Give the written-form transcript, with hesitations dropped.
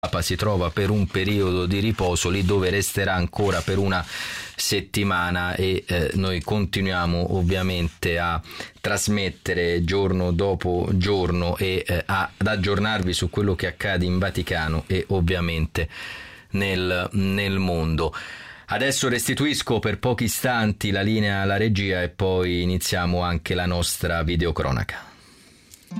Papa si trova per un periodo di riposo lì dove resterà ancora per una settimana e noi continuiamo ovviamente a trasmettere giorno dopo giorno e ad aggiornarvi su quello che accade in Vaticano e ovviamente nel mondo. Adesso restituisco per pochi istanti la linea alla regia e poi iniziamo anche la nostra videocronaca.